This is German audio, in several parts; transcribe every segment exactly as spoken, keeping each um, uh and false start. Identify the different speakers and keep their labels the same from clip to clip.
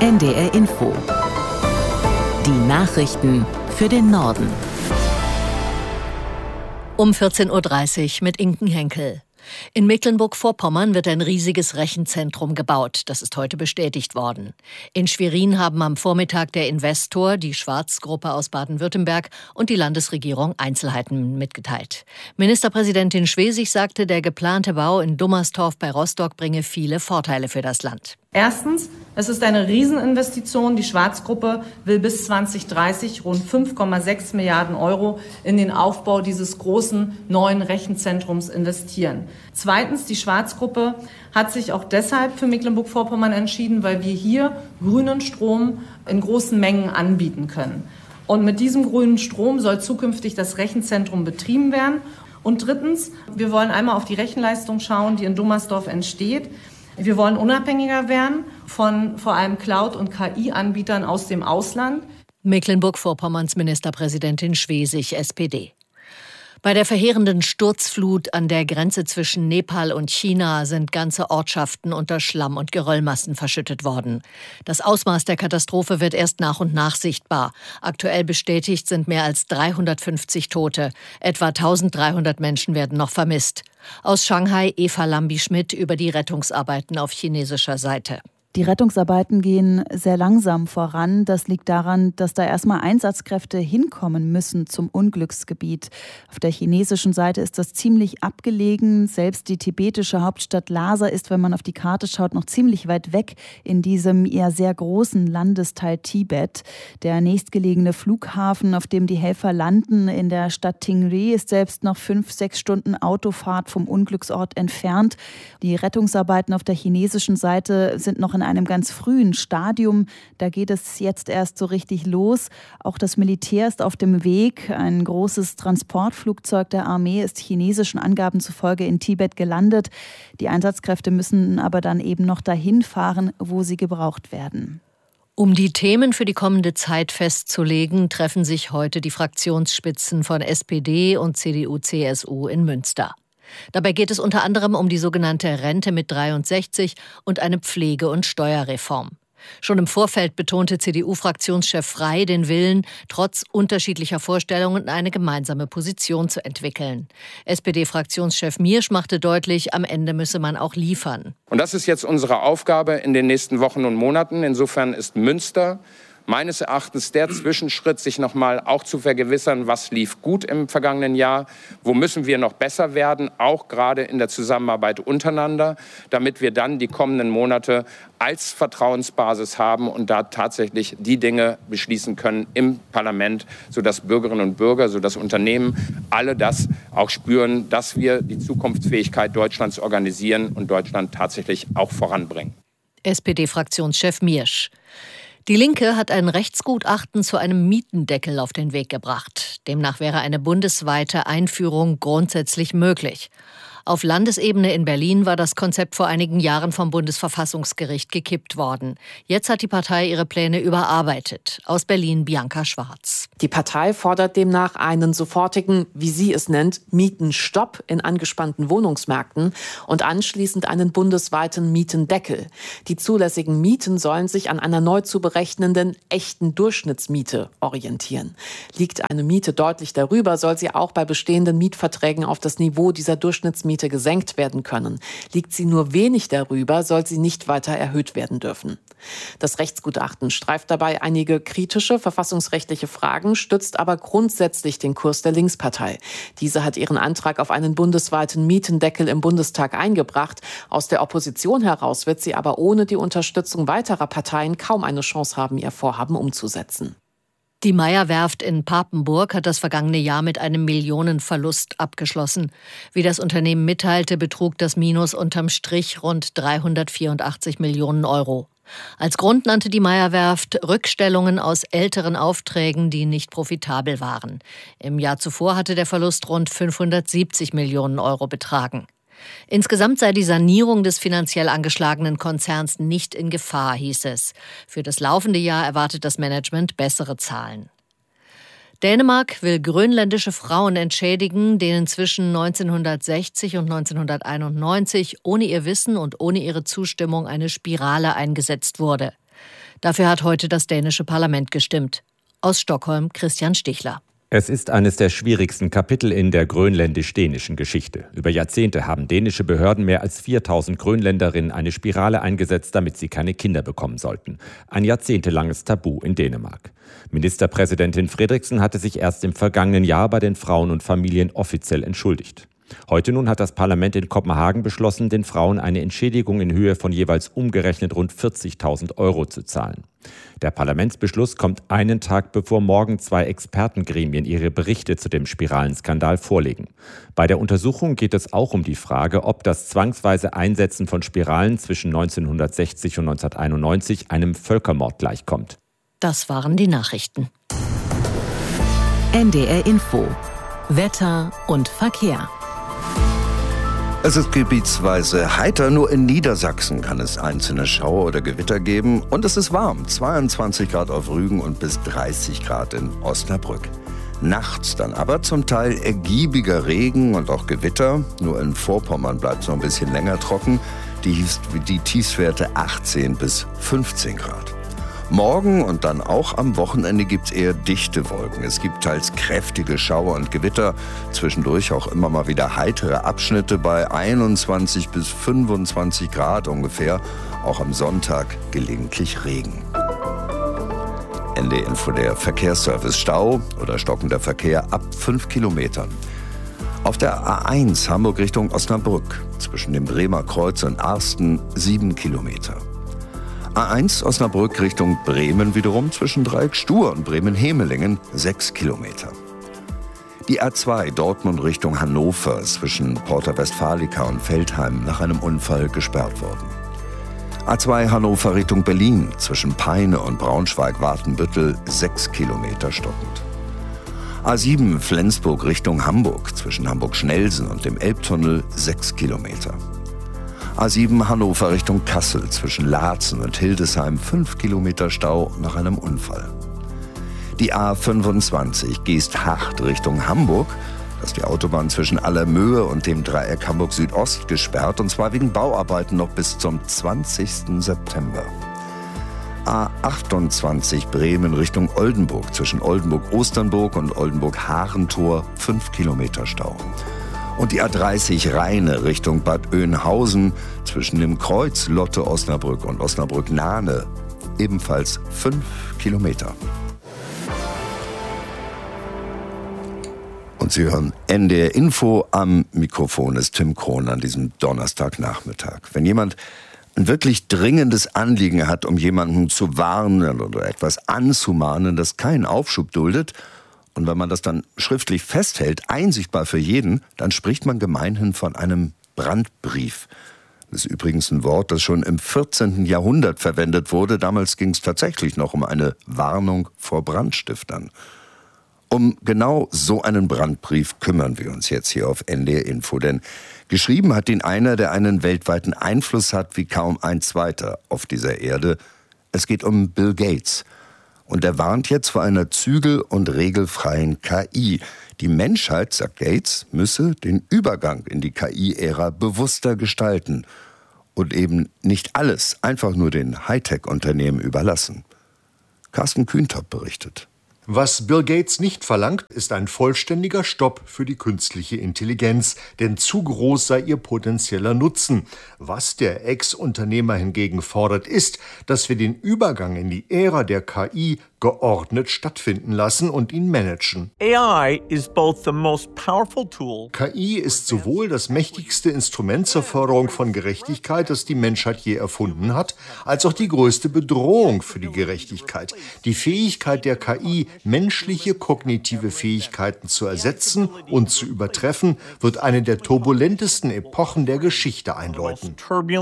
Speaker 1: N D R Info. Die Nachrichten für den Norden.
Speaker 2: Um vierzehn Uhr dreißig mit Inken Henkel. In Mecklenburg-Vorpommern wird ein riesiges Rechenzentrum gebaut. Das ist heute bestätigt worden. In Schwerin haben am Vormittag der Investor, die Schwarz-Gruppe aus Baden-Württemberg und die Landesregierung Einzelheiten mitgeteilt. Ministerpräsidentin Schwesig sagte, der geplante Bau in Dummerstorf bei Rostock bringe viele Vorteile für das Land.
Speaker 3: Erstens, es ist eine Rieseninvestition. Die Schwarz-Gruppe will bis zwanzig dreißig rund fünf Komma sechs Milliarden Euro in den Aufbau dieses großen neuen Rechenzentrums investieren. Zweitens, die Schwarz-Gruppe hat sich auch deshalb für Mecklenburg-Vorpommern entschieden, weil wir hier grünen Strom in großen Mengen anbieten können. Und mit diesem grünen Strom soll zukünftig das Rechenzentrum betrieben werden. Und drittens, wir wollen einmal auf die Rechenleistung schauen, die in Dummersdorf entsteht. Wir wollen unabhängiger werden von vor allem Cloud- und K I-Anbietern aus dem Ausland.
Speaker 2: Mecklenburg-Vorpommerns Ministerpräsidentin Schwesig, S P D. Bei der verheerenden Sturzflut an der Grenze zwischen Nepal und China sind ganze Ortschaften unter Schlamm- und Geröllmassen verschüttet worden. Das Ausmaß der Katastrophe wird erst nach und nach sichtbar. Aktuell bestätigt sind mehr als dreihundertfünfzig Tote. Etwa eintausenddreihundert Menschen werden noch vermisst. Aus Shanghai Eva Lambi-Schmidt über die Rettungsarbeiten auf chinesischer Seite.
Speaker 4: Die Rettungsarbeiten gehen sehr langsam voran. Das liegt daran, dass da erstmal Einsatzkräfte hinkommen müssen zum Unglücksgebiet. Auf der chinesischen Seite ist das ziemlich abgelegen. Selbst die tibetische Hauptstadt Lhasa ist, wenn man auf die Karte schaut, noch ziemlich weit weg in diesem eher sehr großen Landesteil Tibet. Der nächstgelegene Flughafen, auf dem die Helfer landen, in der Stadt Tingri, ist selbst noch fünf, sechs Stunden Autofahrt vom Unglücksort entfernt. Die Rettungsarbeiten auf der chinesischen Seite sind noch in einem ganz frühen Stadium. Da geht es jetzt erst so richtig los. Auch das Militär ist auf dem Weg. Ein großes Transportflugzeug der Armee ist chinesischen Angaben zufolge in Tibet gelandet. Die Einsatzkräfte müssen aber dann eben noch dahin fahren, wo sie gebraucht werden.
Speaker 2: Um die Themen für die kommende Zeit festzulegen, treffen sich heute die Fraktionsspitzen von S P D und C D U C S U in Münster. Dabei geht es unter anderem um die sogenannte Rente mit dreiundsechzig und eine Pflege- und Steuerreform. Schon im Vorfeld betonte C D U-Fraktionschef Frey den Willen, trotz unterschiedlicher Vorstellungen eine gemeinsame Position zu entwickeln. S P D-Fraktionschef Miersch machte deutlich, am Ende müsse man auch liefern.
Speaker 5: Und das ist jetzt unsere Aufgabe in den nächsten Wochen und Monaten. Insofern ist Münster meines Erachtens der Zwischenschritt, sich noch mal auch zu vergewissern, was lief gut im vergangenen Jahr, wo müssen wir noch besser werden, auch gerade in der Zusammenarbeit untereinander, damit wir dann die kommenden Monate als Vertrauensbasis haben und da tatsächlich die Dinge beschließen können im Parlament, sodass Bürgerinnen und Bürger, sodass Unternehmen alle das auch spüren, dass wir die Zukunftsfähigkeit Deutschlands organisieren und Deutschland tatsächlich auch voranbringen.
Speaker 2: S P D-Fraktionschef Miersch. Die Linke hat ein Rechtsgutachten zu einem Mietendeckel auf den Weg gebracht. Demnach wäre eine bundesweite Einführung grundsätzlich möglich. Auf Landesebene in Berlin war das Konzept vor einigen Jahren vom Bundesverfassungsgericht gekippt worden. Jetzt hat die Partei ihre Pläne überarbeitet. Aus Berlin Bianca Schwarz.
Speaker 6: Die Partei fordert demnach einen sofortigen, wie sie es nennt, Mietenstopp in angespannten Wohnungsmärkten und anschließend einen bundesweiten Mietendeckel. Die zulässigen Mieten sollen sich an einer neu zu berechnenden echten Durchschnittsmiete orientieren. Liegt eine Miete deutlich darüber, soll sie auch bei bestehenden Mietverträgen auf das Niveau dieser Durchschnittsmiete gesenkt werden können. Liegt sie nur wenig darüber, soll sie nicht weiter erhöht werden dürfen. Das Rechtsgutachten streift dabei einige kritische verfassungsrechtliche Fragen, stützt aber grundsätzlich den Kurs der Linkspartei. Diese hat ihren Antrag auf einen bundesweiten Mietendeckel im Bundestag eingebracht. Aus der Opposition heraus wird sie aber ohne die Unterstützung weiterer Parteien kaum eine Chance haben, ihr Vorhaben umzusetzen.
Speaker 2: Die Meyer-Werft in Papenburg hat das vergangene Jahr mit einem Millionenverlust abgeschlossen. Wie das Unternehmen mitteilte, betrug das Minus unterm Strich rund dreihundertvierundachtzig Millionen Euro. Als Grund nannte die Meyer-Werft Rückstellungen aus älteren Aufträgen, die nicht profitabel waren. Im Jahr zuvor hatte der Verlust rund fünfhundertsiebzig Millionen Euro betragen. Insgesamt sei die Sanierung des finanziell angeschlagenen Konzerns nicht in Gefahr, hieß es. Für das laufende Jahr erwartet das Management bessere Zahlen. Dänemark will grönländische Frauen entschädigen, denen zwischen neunzehnhundertsechzig und neunzehnhunderteinundneunzig ohne ihr Wissen und ohne ihre Zustimmung eine Spirale eingesetzt wurde. Dafür hat heute das dänische Parlament gestimmt. Aus Stockholm Christian Stichler.
Speaker 7: Es ist eines der schwierigsten Kapitel in der grönländisch-dänischen Geschichte. Über Jahrzehnte haben dänische Behörden mehr als viertausend Grönländerinnen eine Spirale eingesetzt, damit sie keine Kinder bekommen sollten. Ein jahrzehntelanges Tabu in Dänemark. Ministerpräsidentin Frederiksen hatte sich erst im vergangenen Jahr bei den Frauen und Familien offiziell entschuldigt. Heute nun hat das Parlament in Kopenhagen beschlossen, den Frauen eine Entschädigung in Höhe von jeweils umgerechnet rund vierzigtausend Euro zu zahlen. Der Parlamentsbeschluss kommt einen Tag bevor morgen zwei Expertengremien ihre Berichte zu dem Spiralenskandal vorlegen. Bei der Untersuchung geht es auch um die Frage, ob das zwangsweise Einsetzen von Spiralen zwischen neunzehnhundertsechzig und neunzehnhunderteinundneunzig einem Völkermord gleichkommt.
Speaker 2: Das waren die Nachrichten.
Speaker 1: N D R Info. Wetter und Verkehr.
Speaker 8: Es ist gebietsweise heiter, nur in Niedersachsen kann es einzelne Schauer oder Gewitter geben. Und es ist warm, zweiundzwanzig Grad auf Rügen und bis dreißig Grad in Osnabrück. Nachts dann aber zum Teil ergiebiger Regen und auch Gewitter. Nur in Vorpommern bleibt es noch ein bisschen länger trocken. Die, die Tiefstwerte achtzehn bis fünfzehn Grad. Morgen und dann auch am Wochenende gibt es eher dichte Wolken. Es gibt teils kräftige Schauer und Gewitter, zwischendurch auch immer mal wieder heitere Abschnitte bei einundzwanzig bis fünfundzwanzig Grad ungefähr. Auch am Sonntag gelegentlich Regen. N D Info, der Verkehrsservice. Stau oder stockender Verkehr ab fünf Kilometern. Auf der A eins Hamburg Richtung Osnabrück zwischen dem Bremer Kreuz und Arsten sieben Kilometer. A eins Osnabrück Richtung Bremen wiederum zwischen Dreieck-Stur und Bremen-Hemelingen sechs Kilometer. Die A zwei Dortmund Richtung Hannover zwischen Porta Westfalica und Veltheim nach einem Unfall gesperrt worden. A zwei Hannover Richtung Berlin zwischen Peine und Braunschweig-Watenbüttel sechs Kilometer stockend. A sieben Flensburg Richtung Hamburg zwischen Hamburg-Schnelsen und dem Elbtunnel sechs Kilometer. A sieben Hannover Richtung Kassel zwischen Laatzen und Hildesheim fünf Kilometer Stau nach einem Unfall. Die A fünfundzwanzig Geest-Hacht Richtung Hamburg, da ist die Autobahn zwischen Allermöhe und dem Dreieck Hamburg Südost gesperrt, und zwar wegen Bauarbeiten noch bis zum zwanzigsten September. A achtundzwanzig Bremen Richtung Oldenburg zwischen Oldenburg-Osternburg und Oldenburg-Harentor fünf Kilometer Stau. Und die A dreißig Rheine Richtung Bad Oeynhausen zwischen dem Kreuz Lotte Osnabrück und Osnabrück-Nahne ebenfalls fünf Kilometer. Und Sie hören N D R Info, am Mikrofon ist Tim Krohn an diesem Donnerstagnachmittag. Wenn jemand ein wirklich dringendes Anliegen hat, um jemanden zu warnen oder etwas anzumahnen, das keinen Aufschub duldet, und wenn man das dann schriftlich festhält, einsichtbar für jeden, dann spricht man gemeinhin von einem Brandbrief. Das ist übrigens ein Wort, das schon im vierzehnten Jahrhundert verwendet wurde. Damals ging es tatsächlich noch um eine Warnung vor Brandstiftern. Um genau so einen Brandbrief kümmern wir uns jetzt hier auf N D R Info. Denn geschrieben hat ihn einer, der einen weltweiten Einfluss hat wie kaum ein zweiter auf dieser Erde. Es geht um Bill Gates. Und er warnt jetzt vor einer zügel- und regelfreien K I. Die Menschheit, sagt Gates, müsse den Übergang in die K I-Ära bewusster gestalten und eben nicht alles einfach nur den Hightech-Unternehmen überlassen. Carsten Kühntop berichtet.
Speaker 9: Was Bill Gates nicht verlangt, ist ein vollständiger Stopp für die künstliche Intelligenz, denn zu groß sei ihr potenzieller Nutzen. Was der Ex-Unternehmer hingegen fordert, ist, dass wir den Übergang in die Ära der K I geordnet stattfinden lassen und ihn managen.
Speaker 10: A I is both the most powerful tool.
Speaker 9: K I ist sowohl das mächtigste Instrument zur Förderung von Gerechtigkeit, das die Menschheit je erfunden hat, als auch die größte Bedrohung für die Gerechtigkeit. Die Fähigkeit der K I, menschliche kognitive Fähigkeiten zu ersetzen und zu übertreffen, wird eine der turbulentesten Epochen der Geschichte einläuten.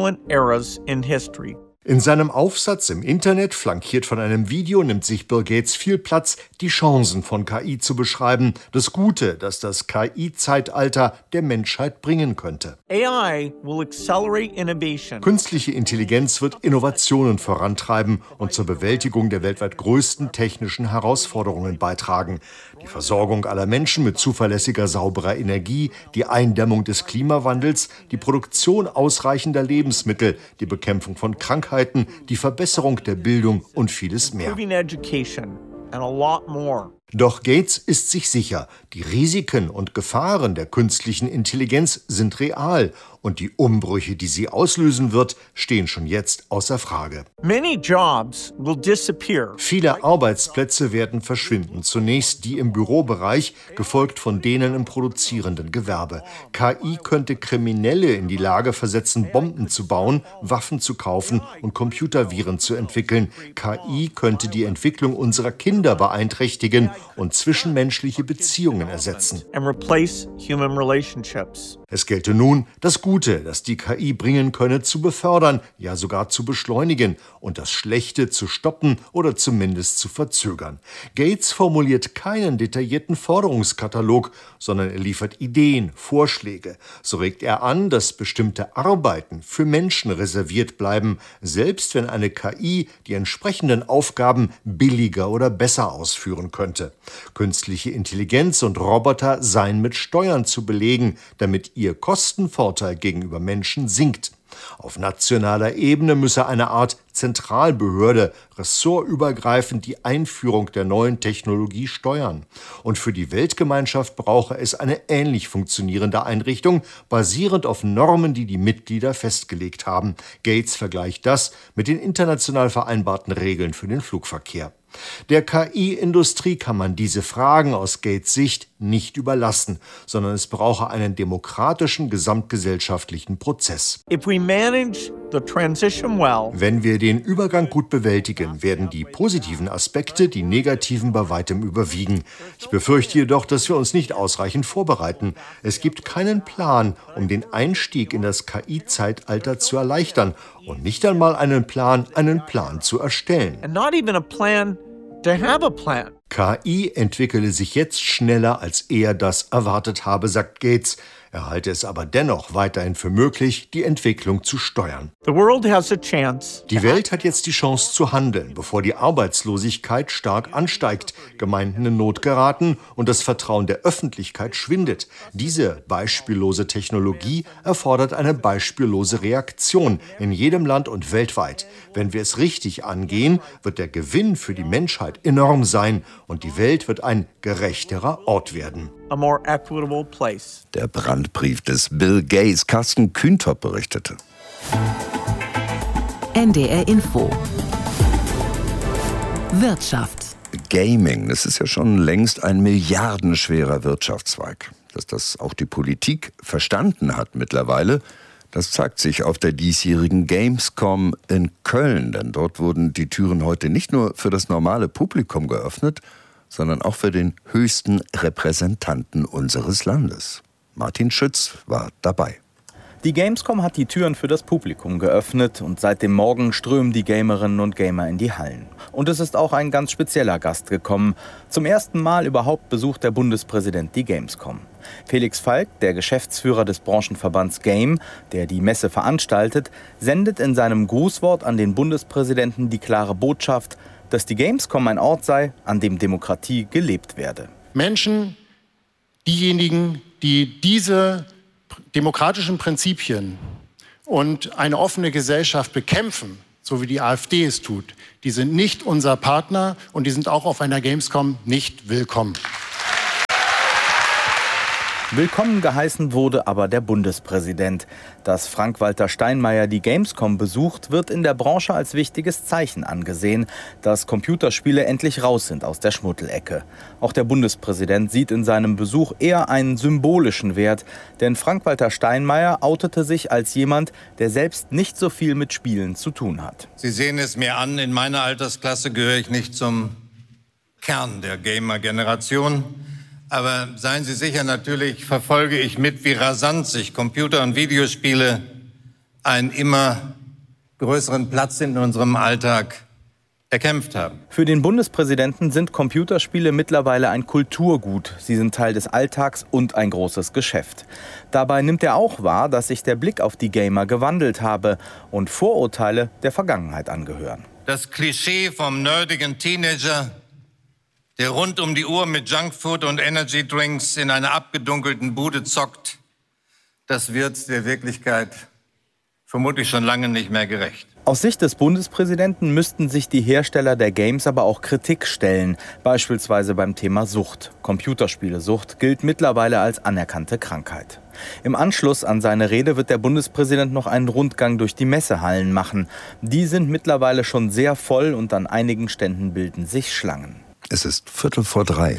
Speaker 9: In seinem Aufsatz im Internet, flankiert von einem Video, nimmt sich Bill Gates viel Platz, die Chancen von K I zu beschreiben, das Gute, das das K I-Zeitalter der Menschheit bringen könnte.
Speaker 10: A I will accelerate innovation.
Speaker 9: Künstliche Intelligenz wird Innovationen vorantreiben und zur Bewältigung der weltweit größten technischen Herausforderungen beitragen. Die Versorgung aller Menschen mit zuverlässiger, sauberer Energie, die Eindämmung des Klimawandels, die Produktion ausreichender Lebensmittel, die Bekämpfung von Krankheiten Fähigkeiten, die Verbesserung der Bildung und vieles mehr. Doch Gates ist sich sicher, die Risiken und Gefahren der künstlichen Intelligenz sind real und die Umbrüche, die sie auslösen wird, stehen schon jetzt außer Frage.
Speaker 10: Many jobs will disappear.
Speaker 9: Viele Arbeitsplätze werden verschwinden. Zunächst die im Bürobereich, gefolgt von denen im produzierenden Gewerbe. K I könnte Kriminelle in die Lage versetzen, Bomben zu bauen, Waffen zu kaufen und Computerviren zu entwickeln. K I könnte die Entwicklung unserer Kinder beeinträchtigen und zwischenmenschliche Beziehungen ersetzen.
Speaker 10: And replace human relationships.
Speaker 9: Es gelte nun, das Gute, das die K I bringen könne, zu befördern, ja sogar zu beschleunigen und das Schlechte zu stoppen oder zumindest zu verzögern. Gates formuliert keinen detaillierten Forderungskatalog, sondern er liefert Ideen, Vorschläge. So regt er an, dass bestimmte Arbeiten für Menschen reserviert bleiben, selbst wenn eine K I die entsprechenden Aufgaben billiger oder besser ausführen könnte. Künstliche Intelligenz und Roboter seien mit Steuern zu belegen, damit ihr Kostenvorteil gegenüber Menschen sinkt. Auf nationaler Ebene müsse eine Art Zentralbehörde ressortübergreifend die Einführung der neuen Technologie steuern. Und für die Weltgemeinschaft brauche es eine ähnlich funktionierende Einrichtung, basierend auf Normen, die die Mitglieder festgelegt haben. Gates vergleicht das mit den international vereinbarten Regeln für den Flugverkehr. Der K I-Industrie kann man diese Fragen aus Gates Sicht nicht überlassen, sondern es brauche einen demokratischen gesamtgesellschaftlichen Prozess.
Speaker 10: If we manage the transition well,
Speaker 9: wenn wir den Übergang gut bewältigen, werden die positiven Aspekte die negativen bei weitem überwiegen. Ich befürchte jedoch, dass wir uns nicht ausreichend vorbereiten. Es gibt keinen Plan, um den Einstieg in das K I-Zeitalter zu erleichtern und nicht einmal einen Plan, einen Plan zu erstellen.
Speaker 10: and not even a plan to have a plan.
Speaker 9: K I entwickele sich jetzt schneller, als er das erwartet habe, sagt Gates. Er halte es aber dennoch weiterhin für möglich, die Entwicklung zu steuern.
Speaker 10: The world has a chance.
Speaker 9: Die Welt hat jetzt die Chance zu handeln, bevor die Arbeitslosigkeit stark ansteigt, Gemeinden in Not geraten und das Vertrauen der Öffentlichkeit schwindet. Diese beispiellose Technologie erfordert eine beispiellose Reaktion in jedem Land und weltweit. Wenn wir es richtig angehen, wird der Gewinn für die Menschheit enorm sein und die Welt wird ein gerechterer Ort werden.
Speaker 10: A more equitable place.
Speaker 8: Der Brandbrief des Bill Gates, Carsten Kühntop berichtete.
Speaker 1: N D R Info. Wirtschaft.
Speaker 8: Gaming, das ist ja schon längst ein milliardenschwerer Wirtschaftszweig. Dass das auch die Politik verstanden hat mittlerweile, das zeigt sich auf der diesjährigen Gamescom in Köln. Denn dort wurden die Türen heute nicht nur für das normale Publikum geöffnet, sondern auch für den höchsten Repräsentanten unseres Landes. Martin Schütz war dabei.
Speaker 11: Die Gamescom hat die Türen für das Publikum geöffnet und seit dem Morgen strömen die Gamerinnen und Gamer in die Hallen. Und es ist auch ein ganz spezieller Gast gekommen. Zum ersten Mal überhaupt besucht der Bundespräsident die Gamescom. Felix Falk, der Geschäftsführer des Branchenverbands Game, der die Messe veranstaltet, sendet in seinem Grußwort an den Bundespräsidenten die klare Botschaft, dass die Gamescom ein Ort sei, an dem Demokratie gelebt werde.
Speaker 12: Menschen, diejenigen, die diese demokratischen Prinzipien und eine offene Gesellschaft bekämpfen, so wie die AfD es tut, die sind nicht unser Partner und die sind auch auf einer Gamescom nicht willkommen.
Speaker 11: Willkommen geheißen wurde aber der Bundespräsident. Dass Frank-Walter Steinmeier die Gamescom besucht, wird in der Branche als wichtiges Zeichen angesehen, dass Computerspiele endlich raus sind aus der Schmuddelecke. Auch der Bundespräsident sieht in seinem Besuch eher einen symbolischen Wert, denn Frank-Walter Steinmeier outete sich als jemand, der selbst nicht so viel mit Spielen zu tun hat.
Speaker 13: Sie sehen es mir an, in meiner Altersklasse gehöre ich nicht zum Kern der Gamer-Generation. Aber seien Sie sicher, natürlich verfolge ich mit, wie rasant sich Computer- und Videospiele einen immer größeren Platz in unserem Alltag erkämpft haben.
Speaker 11: Für den Bundespräsidenten sind Computerspiele mittlerweile ein Kulturgut. Sie sind Teil des Alltags und ein großes Geschäft. Dabei nimmt er auch wahr, dass sich der Blick auf die Gamer gewandelt habe und Vorurteile der Vergangenheit angehören.
Speaker 13: Das Klischee vom nerdigen Teenager, der rund um die Uhr mit Junkfood und Energydrinks in einer abgedunkelten Bude zockt, das wird der Wirklichkeit vermutlich schon lange nicht mehr gerecht.
Speaker 11: Aus Sicht des Bundespräsidenten müssten sich die Hersteller der Games aber auch Kritik stellen, beispielsweise beim Thema Sucht. Computerspielesucht gilt mittlerweile als anerkannte Krankheit. Im Anschluss an seine Rede wird der Bundespräsident noch einen Rundgang durch die Messehallen machen. Die sind mittlerweile schon sehr voll und an einigen Ständen bilden sich Schlangen.
Speaker 8: Es ist Viertel vor drei.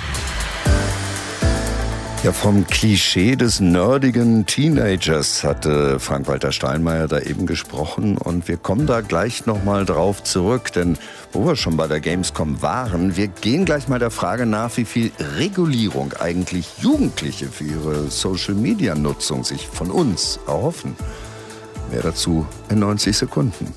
Speaker 8: Ja, vom Klischee des nerdigen Teenagers hatte Frank-Walter Steinmeier da eben gesprochen. Und wir kommen da gleich nochmal drauf zurück. Denn wo wir schon bei der Gamescom waren, wir gehen gleich mal der Frage nach, wie viel Regulierung eigentlich Jugendliche für ihre Social-Media-Nutzung sich von uns erhoffen. Mehr dazu in neunzig Sekunden.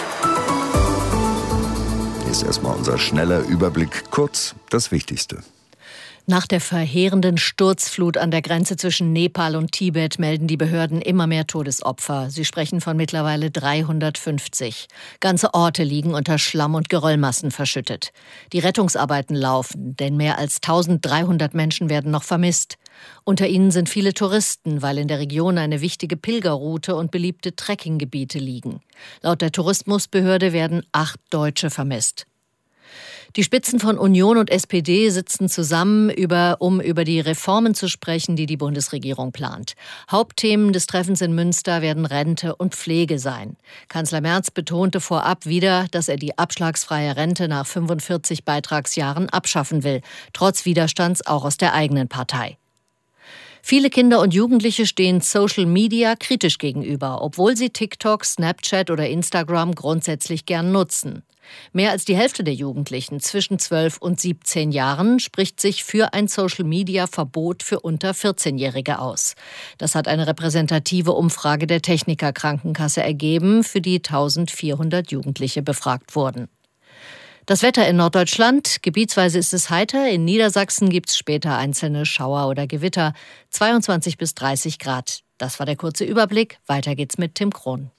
Speaker 8: Hier ist erstmal unser schneller Überblick. Kurz das Wichtigste.
Speaker 2: Nach der verheerenden Sturzflut an der Grenze zwischen Nepal und Tibet melden die Behörden immer mehr Todesopfer. Sie sprechen von mittlerweile dreihundertfünfzig. Ganze Orte liegen unter Schlamm- und Geröllmassen verschüttet. Die Rettungsarbeiten laufen, denn mehr als eintausenddreihundert Menschen werden noch vermisst. Unter ihnen sind viele Touristen, weil in der Region eine wichtige Pilgerroute und beliebte Trekkinggebiete liegen. Laut der Tourismusbehörde werden acht Deutsche vermisst. Die Spitzen von Union und S P D sitzen zusammen, über, um über die Reformen zu sprechen, die die Bundesregierung plant. Hauptthemen des Treffens in Münster werden Rente und Pflege sein. Kanzler Merz betonte vorab wieder, dass er die abschlagsfreie Rente nach fünfundvierzig Beitragsjahren abschaffen will, trotz Widerstands auch aus der eigenen Partei. Viele Kinder und Jugendliche stehen Social Media kritisch gegenüber, obwohl sie TikTok, Snapchat oder Instagram grundsätzlich gern nutzen. Mehr als die Hälfte der Jugendlichen zwischen zwölf und siebzehn Jahren spricht sich für ein Social-Media-Verbot für unter vierzehnjährige aus. Das hat eine repräsentative Umfrage der Techniker Krankenkasse ergeben, für die eintausendvierhundert Jugendliche befragt wurden. Das Wetter in Norddeutschland. Gebietsweise ist es heiter. In Niedersachsen gibt es später einzelne Schauer oder Gewitter. zweiundzwanzig bis dreißig Grad. Das war der kurze Überblick. Weiter geht's mit Tim Krohn.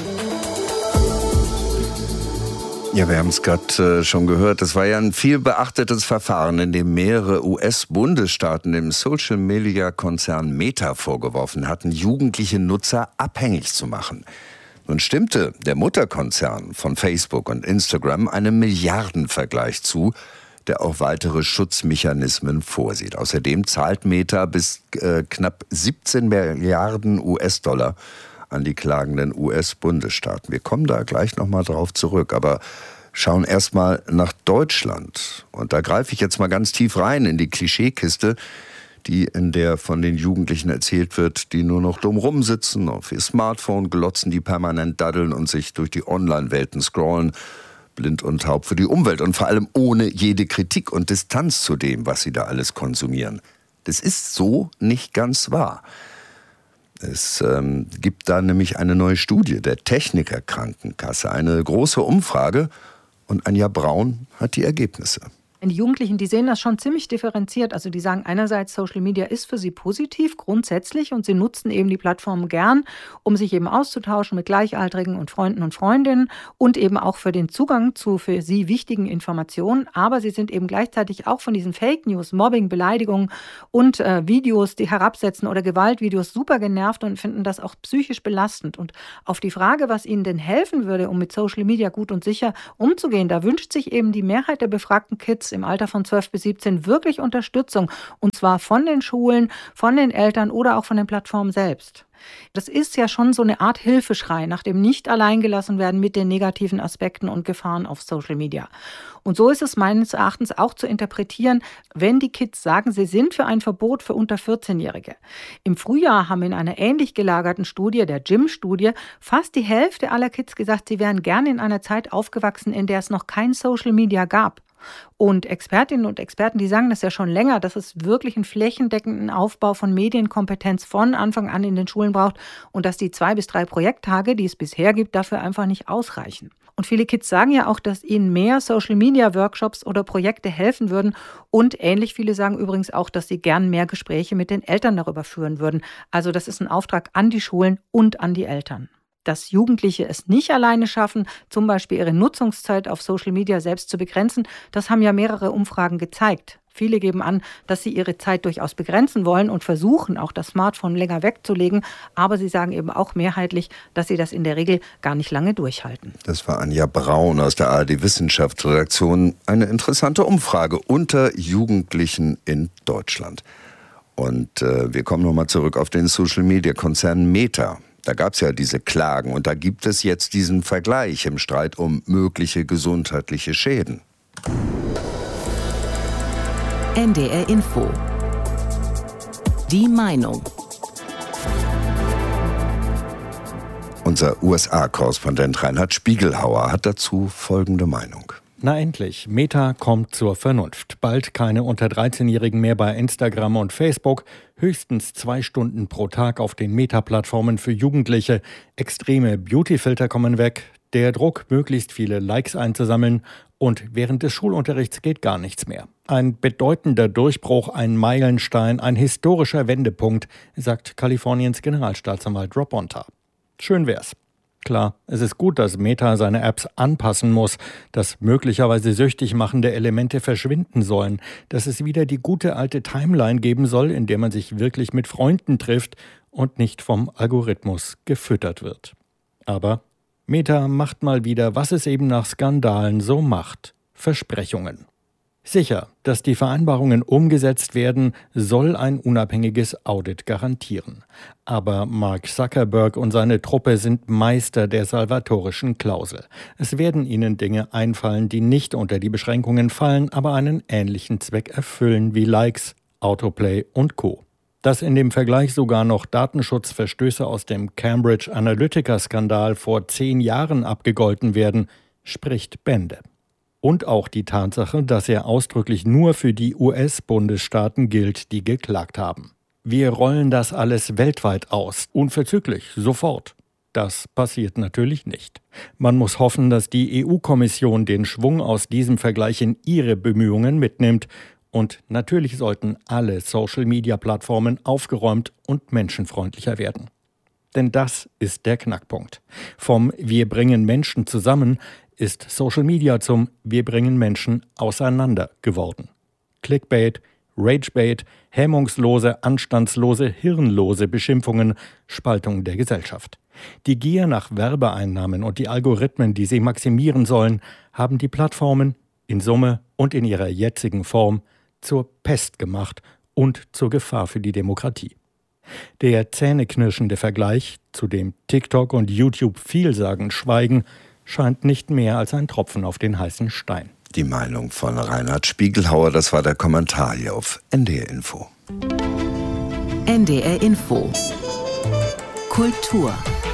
Speaker 8: Ja, wir haben es gerade äh, schon gehört. Das war ja ein viel beachtetes Verfahren, in dem mehrere U S-Bundesstaaten dem Social-Media-Konzern Meta vorgeworfen hatten, jugendliche Nutzer abhängig zu machen. Nun stimmte der Mutterkonzern von Facebook und Instagram einem Milliardenvergleich zu, der auch weitere Schutzmechanismen vorsieht. Außerdem zahlt Meta bis äh, knapp siebzehn Milliarden U S-Dollar an die klagenden U S-Bundesstaaten. Wir kommen da gleich nochmal drauf zurück, aber schauen erstmal nach Deutschland. Und da greife ich jetzt mal ganz tief rein in die Klischeekiste, die in der von den Jugendlichen erzählt wird, die nur noch dumm rumsitzen, auf ihr Smartphone glotzen, die permanent daddeln und sich durch die Online-Welten scrollen, blind und taub für die Umwelt und vor allem ohne jede Kritik und Distanz zu dem, was sie da alles konsumieren. Das ist so nicht ganz wahr. Es ähm, gibt da nämlich eine neue Studie der Techniker Krankenkasse, eine große Umfrage, und Anja Braun hat die Ergebnisse.
Speaker 14: Die Jugendlichen, die sehen das schon ziemlich differenziert. Also die sagen einerseits, Social Media ist für sie positiv, grundsätzlich, und sie nutzen eben die Plattformen gern, um sich eben auszutauschen mit Gleichaltrigen und Freunden und Freundinnen und eben auch für den Zugang zu für sie wichtigen Informationen. Aber sie sind eben gleichzeitig auch von diesen Fake News, Mobbing, Beleidigungen und äh, Videos, die herabsetzen oder Gewaltvideos super genervt und finden das auch psychisch belastend. Und auf die Frage, was ihnen denn helfen würde, um mit Social Media gut und sicher umzugehen, da wünscht sich eben die Mehrheit der befragten Kids im Alter von zwölf bis siebzehn wirklich Unterstützung, und zwar von den Schulen, von den Eltern oder auch von den Plattformen selbst. Das ist ja schon so eine Art Hilfeschrei nach dem nicht alleingelassen werden mit den negativen Aspekten und Gefahren auf Social Media. Und so ist es meines Erachtens auch zu interpretieren, wenn die Kids sagen, sie sind für ein Verbot für unter vierzehnjährige. Im Frühjahr haben in einer ähnlich gelagerten Studie, der J I M-Studie, fast die Hälfte aller Kids gesagt, sie wären gerne in einer Zeit aufgewachsen, in der es noch kein Social Media gab. Und Expertinnen und Experten, die sagen das ja schon länger, dass es wirklich einen flächendeckenden Aufbau von Medienkompetenz von Anfang an in den Schulen braucht und dass die zwei bis drei Projekttage, die es bisher gibt, dafür einfach nicht ausreichen. Und viele Kids sagen ja auch, dass ihnen mehr Social-Media-Workshops oder Projekte helfen würden. Und ähnlich viele sagen übrigens auch, dass sie gern mehr Gespräche mit den Eltern darüber führen würden. Also das ist ein Auftrag an die Schulen und an die Eltern. Dass Jugendliche es nicht alleine schaffen, zum Beispiel ihre Nutzungszeit auf Social Media selbst zu begrenzen, das haben ja mehrere Umfragen gezeigt. Viele geben an, dass sie ihre Zeit durchaus begrenzen wollen und versuchen, auch das Smartphone länger wegzulegen. Aber sie sagen eben auch mehrheitlich, dass sie das in der Regel gar nicht lange durchhalten.
Speaker 8: Das war Anja Braun aus der A R D-Wissenschaftsredaktion. Eine interessante Umfrage unter Jugendlichen in Deutschland. Und äh, wir kommen nochmal zurück auf den Social-Media-Konzern Meta. Da gab es ja diese Klagen und da gibt es jetzt diesen Vergleich im Streit um mögliche gesundheitliche Schäden.
Speaker 1: N D R Info. Die Meinung.
Speaker 8: Unser U S A-Korrespondent Reinhard Spiegelhauer hat dazu folgende Meinung.
Speaker 15: Na endlich, Meta kommt zur Vernunft. Bald keine unter dreizehnjährigen mehr bei Instagram und Facebook. Höchstens zwei Stunden pro Tag auf den Meta-Plattformen für Jugendliche. Extreme Beauty-Filter kommen weg. Der Druck, möglichst viele Likes einzusammeln. Und während des Schulunterrichts geht gar nichts mehr. Ein bedeutender Durchbruch, ein Meilenstein, ein historischer Wendepunkt, sagt Kaliforniens Generalstaatsanwalt Rob Bonta. Schön wär's. Klar, es ist gut, dass Meta seine Apps anpassen muss, dass möglicherweise süchtig machende Elemente verschwinden sollen, dass es wieder die gute alte Timeline geben soll, in der man sich wirklich mit Freunden trifft und nicht vom Algorithmus gefüttert wird. Aber Meta macht mal wieder, was es eben nach Skandalen so macht: Versprechungen. Sicher, dass die Vereinbarungen umgesetzt werden, soll ein unabhängiges Audit garantieren. Aber Mark Zuckerberg und seine Truppe sind Meister der salvatorischen Klausel. Es werden ihnen Dinge einfallen, die nicht unter die Beschränkungen fallen, aber einen ähnlichen Zweck erfüllen wie Likes, Autoplay und Co. Dass in dem Vergleich sogar noch Datenschutzverstöße aus dem Cambridge Analytica-Skandal vor zehn Jahren abgegolten werden, spricht Bände. Und auch die Tatsache, dass er ausdrücklich nur für die U S-Bundesstaaten gilt, die geklagt haben. Wir rollen das alles weltweit aus, unverzüglich, sofort. Das passiert natürlich nicht. Man muss hoffen, dass die E U-Kommission den Schwung aus diesem Vergleich in ihre Bemühungen mitnimmt. Und natürlich sollten alle Social-Media-Plattformen aufgeräumt und menschenfreundlicher werden. Denn das ist der Knackpunkt. Vom Wir bringen Menschen zusammen ist Social Media zum Wir bringen Menschen auseinander geworden. Clickbait, Ragebait, hemmungslose, anstandslose, hirnlose Beschimpfungen, Spaltung der Gesellschaft. Die Gier nach Werbeeinnahmen und die Algorithmen, die sie maximieren sollen, haben die Plattformen in Summe und in ihrer jetzigen Form zur Pest gemacht und zur Gefahr für die Demokratie. Der zähneknirschende Vergleich, zu dem TikTok und YouTube vielsagend schweigen, scheint nicht mehr als ein Tropfen auf den heißen Stein.
Speaker 8: Die Meinung von Reinhard Spiegelhauer, das war der Kommentar hier auf N D R Info.
Speaker 1: N D R Info. Kultur.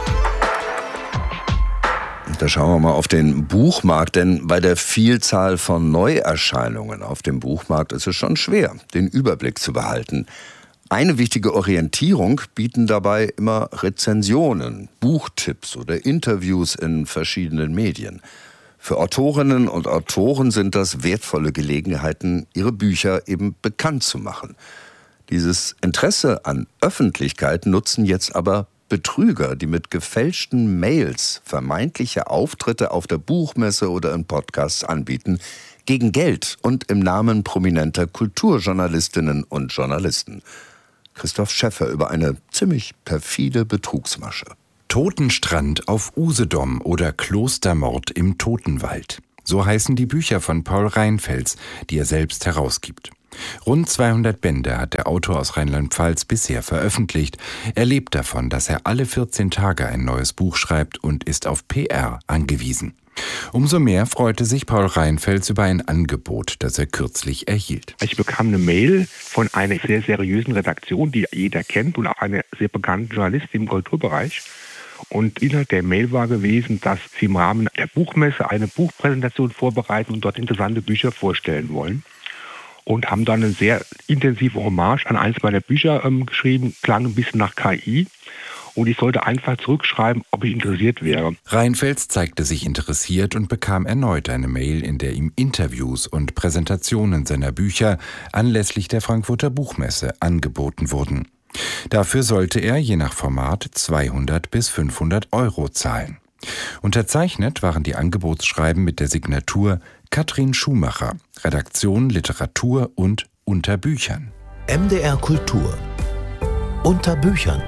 Speaker 8: Da schauen wir mal auf den Buchmarkt, denn bei der Vielzahl von Neuerscheinungen auf dem Buchmarkt ist es schon schwer, den Überblick zu behalten. Eine wichtige Orientierung bieten dabei immer Rezensionen, Buchtipps oder Interviews in verschiedenen Medien. Für Autorinnen und Autoren sind das wertvolle Gelegenheiten, ihre Bücher eben bekannt zu machen. Dieses Interesse an Öffentlichkeit nutzen jetzt aber Betrüger, die mit gefälschten Mails vermeintliche Auftritte auf der Buchmesse oder in Podcasts anbieten, gegen Geld und im Namen prominenter Kulturjournalistinnen und Journalisten. Christoph Schäffer über eine ziemlich perfide Betrugsmasche.
Speaker 16: Totenstrand auf Usedom oder Klostermord im Totenwald. So heißen die Bücher von Paul Reinfels, die er selbst herausgibt. Rund zweihundert Bände hat der Autor aus Rheinland-Pfalz bisher veröffentlicht. Er lebt davon, dass er alle vierzehn Tage ein neues Buch schreibt und ist auf P R angewiesen. Umso mehr freute sich Paul Reinfels über ein Angebot, das er kürzlich erhielt.
Speaker 17: Ich bekam eine Mail von einer sehr seriösen Redaktion, die jeder kennt und auch eine sehr bekannte Journalistin im Kulturbereich. Und Inhalt der Mail war gewesen, dass sie im Rahmen der Buchmesse eine Buchpräsentation vorbereiten und dort interessante Bücher vorstellen wollen. Und haben dann eine sehr intensive Hommage an eines meiner Bücher ähm, geschrieben, klang ein bisschen nach K I. Und ich sollte einfach zurückschreiben, ob ich interessiert wäre.
Speaker 16: Reinfels zeigte sich interessiert und bekam erneut eine Mail, in der ihm Interviews und Präsentationen seiner Bücher anlässlich der Frankfurter Buchmesse angeboten wurden. Dafür sollte er je nach Format zweihundert bis fünfhundert Euro zahlen. Unterzeichnet waren die Angebotsschreiben mit der Signatur Katrin Schumacher, Redaktion Literatur und unter Büchern.
Speaker 18: M D R Kultur unter Büchern.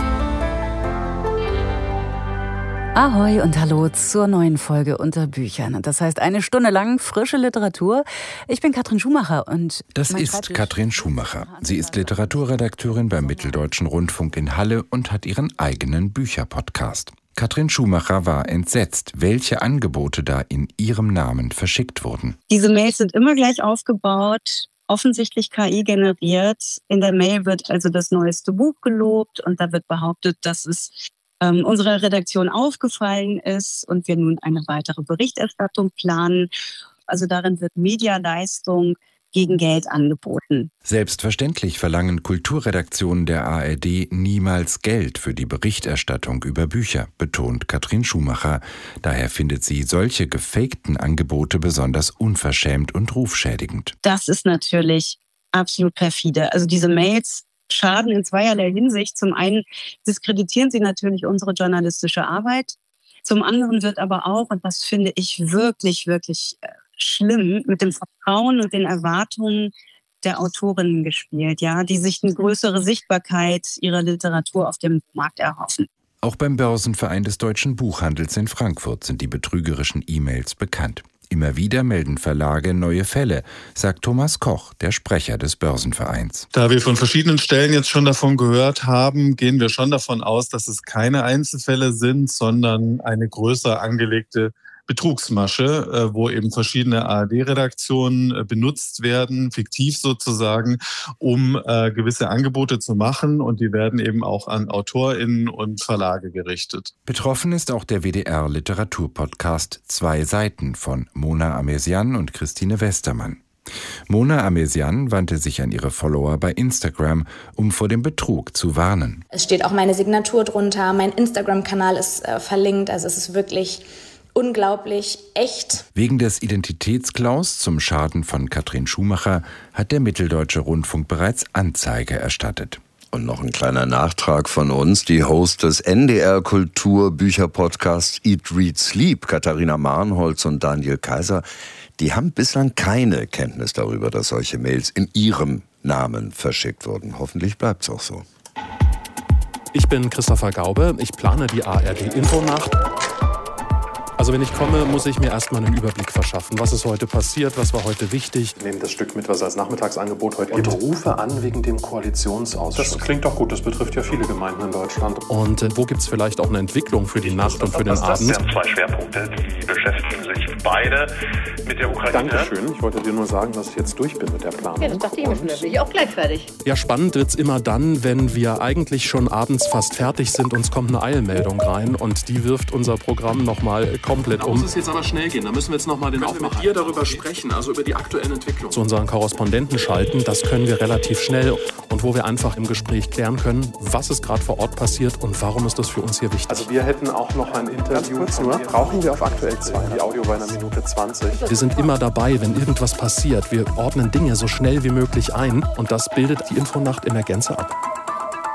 Speaker 19: Ahoi und hallo zur neuen Folge unter Büchern. Das heißt eine Stunde lang frische Literatur. Ich bin Katrin Schumacher und
Speaker 16: Das ist Katrin Schumacher. Sie ist Literaturredakteurin beim Mitteldeutschen Rundfunk in Halle und hat ihren eigenen Bücherpodcast. Katrin Schumacher war entsetzt, welche Angebote da in ihrem Namen verschickt wurden.
Speaker 20: Diese Mails sind immer gleich aufgebaut, offensichtlich K I generiert. In der Mail wird also das neueste Buch gelobt und da wird behauptet, dass es ähm, unserer Redaktion aufgefallen ist und wir nun eine weitere Berichterstattung planen. Also darin wird Medialeistung gegen Geld angeboten.
Speaker 16: Selbstverständlich verlangen Kulturredaktionen der A R D niemals Geld für die Berichterstattung über Bücher, betont Katrin Schumacher. Daher findet sie solche gefakten Angebote besonders unverschämt und rufschädigend.
Speaker 20: Das ist natürlich absolut perfide. Also diese Mails schaden in zweierlei Hinsicht. Zum einen diskreditieren sie natürlich unsere journalistische Arbeit. Zum anderen wird aber auch, und das finde ich wirklich, wirklich schlimm, mit dem Vertrauen und den Erwartungen der Autorinnen gespielt, ja, die sich eine größere Sichtbarkeit ihrer Literatur auf dem Markt erhoffen.
Speaker 16: Auch beim Börsenverein des Deutschen Buchhandels in Frankfurt sind die betrügerischen E-Mails bekannt. Immer wieder melden Verlage neue Fälle, sagt Thomas Koch, der Sprecher des Börsenvereins.
Speaker 21: Da wir von verschiedenen Stellen jetzt schon davon gehört haben, gehen wir schon davon aus, dass es keine Einzelfälle sind, sondern eine größer angelegte Betrugsmasche, wo eben verschiedene A R D-Redaktionen benutzt werden, fiktiv sozusagen, um äh, gewisse Angebote zu machen. Und die werden eben auch an AutorInnen und Verlage gerichtet.
Speaker 16: Betroffen ist auch der W D R-Literaturpodcast Zwei Seiten von Mona Amesian und Christine Westermann. Mona Amesian wandte sich an ihre Follower bei Instagram, um vor dem Betrug zu warnen.
Speaker 22: Es steht auch meine Signatur drunter, mein Instagram-Kanal ist äh, verlinkt, also es ist wirklich unglaublich echt.
Speaker 16: Wegen des Identitätsklaus zum Schaden von Katrin Schumacher hat der Mitteldeutsche Rundfunk bereits Anzeige erstattet.
Speaker 8: Und noch ein kleiner Nachtrag von uns. Die Hosts des N D R Kultur Bücherpodcasts Eat, Read, Sleep, Katharina Mahnholz und Daniel Kaiser, die haben bislang keine Kenntnis darüber, dass solche Mails in ihrem Namen verschickt wurden. Hoffentlich bleibt es auch so.
Speaker 23: Ich bin Christopher Gaube. Ich plane die A R D-Infonacht. Also wenn ich komme, muss ich mir erstmal einen Überblick verschaffen. Was ist heute passiert? Was war heute wichtig?
Speaker 24: Ich nehme das Stück mit, was als Nachmittagsangebot heute gibt.
Speaker 23: Und rufe an wegen dem Koalitionsausschuss.
Speaker 24: Das klingt doch gut. Das betrifft ja viele Gemeinden in Deutschland.
Speaker 23: Und äh, wo gibt es vielleicht auch eine Entwicklung für die Nacht und für den Abend?
Speaker 24: Das sind zwei Schwerpunkte, die beschäftigen sich beide mit der Ukraine. Dankeschön. Ich wollte dir nur sagen, dass ich jetzt durch bin mit der Planung.
Speaker 2: Ja, das dachte ich mir schon. Da bin ich auch gleich fertig.
Speaker 23: Ja, spannend wird's immer dann, wenn wir eigentlich schon abends fast fertig sind. Uns kommt eine Eilmeldung rein und die wirft unser Programm nochmal komplett um. Aber schnell gehen. Da müssen wir jetzt noch mal den Aufmacher mit ihr darüber sprechen, also über die aktuellen Entwicklungen. Zu unseren Korrespondenten schalten, das können wir relativ schnell und wo wir einfach im Gespräch klären können, was ist gerade vor Ort passiert und warum ist das für uns hier wichtig.
Speaker 24: Also wir hätten auch noch ein Interview. Ganz kurz nur, brauchen wir auf aktuell zwei. Die Audio bei einer Minute zwanzig.
Speaker 23: Wir sind immer dabei, wenn irgendwas passiert. Wir ordnen Dinge so schnell wie möglich ein und das bildet die Infonacht in der Gänze ab.